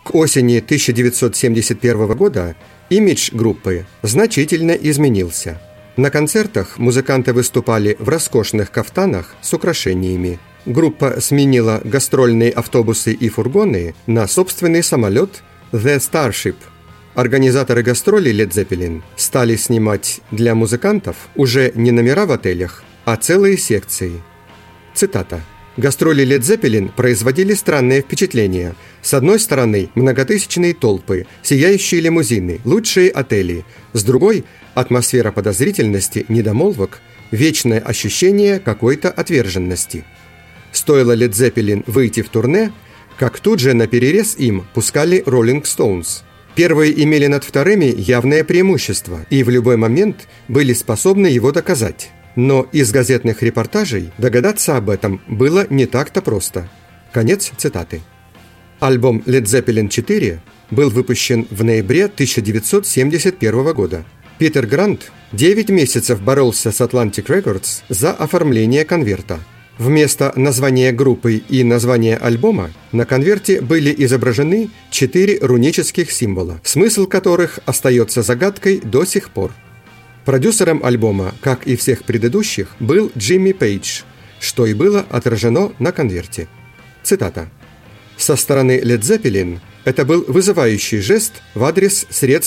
К осени 1971 года имидж группы значительно изменился. На концертах музыканты выступали в роскошных кафтанах с украшениями. Группа сменила гастрольные автобусы и фургоны на собственный самолет «The Starship». Организаторы гастролей Led Zeppelin стали снимать для музыкантов уже не номера в отелях, а целые секции. Цитата. «Гастроли Led Zeppelin производили странное впечатление. С одной стороны, многотысячные толпы, сияющие лимузины, лучшие отели. С другой – атмосфера подозрительности, недомолвок, вечное ощущение какой-то отверженности. Стоило Led Zeppelin выйти в турне, как тут же наперерез им пускали Rolling Stones. Первые имели над вторыми явное преимущество и в любой момент были способны его доказать. Но из газетных репортажей догадаться об этом было не так-то просто». Конец цитаты. Альбом Led Zeppelin 4 был выпущен в ноябре 1971 года. Питер Грант 9 месяцев боролся с Atlantic Records за оформление конверта. Вместо названия группы и названия альбома на конверте были изображены 4 рунических символа, смысл которых остается загадкой до сих пор. Продюсером альбома, как и всех предыдущих, был Джимми Пейдж, что и было отражено на конверте. Цитата. «Со стороны Led Zeppelin это был вызывающий жест в адрес средств